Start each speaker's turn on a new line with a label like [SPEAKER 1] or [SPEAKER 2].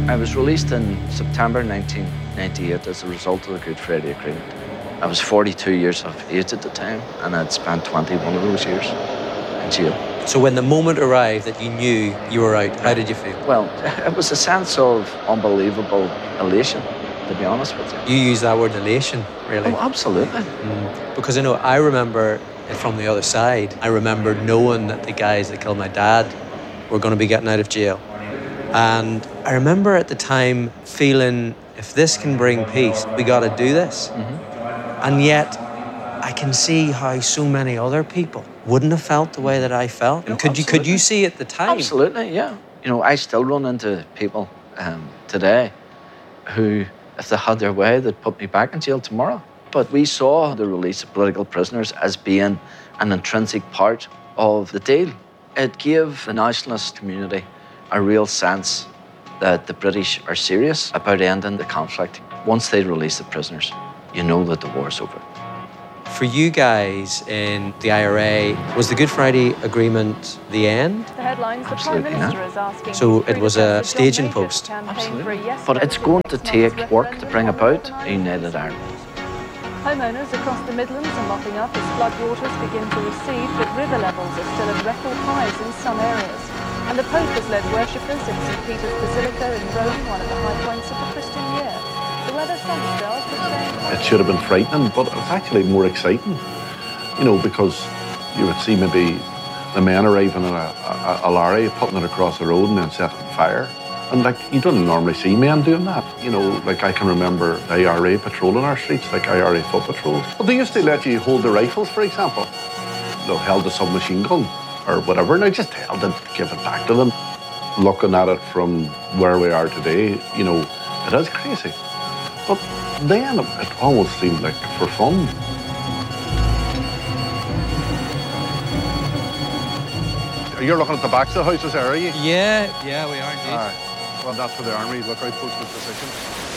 [SPEAKER 1] I was released in September 1998 as a result of the Good Friday Agreement. I was 42 years of age at the time, and I'd spent 21 of those years in jail.
[SPEAKER 2] So when the moment arrived that you knew you were out, how did you feel?
[SPEAKER 1] Well, it was a sense of unbelievable elation, to be honest with you.
[SPEAKER 2] You use that word elation, really?
[SPEAKER 1] Oh, absolutely.
[SPEAKER 2] Because I remember it from the other side. I remember knowing that the guys that killed my dad were going to be getting out of jail. And I remember at the time feeling, if this can bring peace, we got to do this. And yet, I can see how so many other people wouldn't have felt the way that I felt. And could you see at the time?
[SPEAKER 1] Absolutely, yeah. You know, I still run into people today who, if they had their way, they'd put me back in jail tomorrow. But we saw the release of political prisoners as being an intrinsic part of the deal. It gave the nationalist community a real sense that the British are serious about ending the conflict. Once they release the prisoners, you know that the war's over.
[SPEAKER 2] For you guys in the IRA, was the Good Friday Agreement the end?
[SPEAKER 3] The headlines, the Prime Minister is asking.
[SPEAKER 2] So it was a staging post?
[SPEAKER 1] Absolutely. But it's going to take work to bring about a united Ireland.
[SPEAKER 3] Homeowners across the Midlands are mopping up as floodwaters begin to recede, but river levels are still at record highs in some areas. And the Pope has led worshippers in St. Peter's Basilica in Rome, one of the high points of the Christian year. The weather, some spells, but staying...
[SPEAKER 4] It should have been frightening, but it's actually more exciting, you know, because you would see maybe the men arriving in a lorry, putting it across the road and then setting fire. And, like, you don't normally see men doing that. You know, like, I can remember the IRA patrolling our streets, like IRA foot patrols. But they used to let you hold the rifles, for example. They held a submachine gun or whatever, and I just held it, give it back to them. Looking at it from where we are today, you know, it is crazy. But then it almost seemed like for fun. You're looking at the backs of the houses there, are you?
[SPEAKER 2] Yeah, we are indeed.
[SPEAKER 4] Well, that's where the army lookout post was positioned.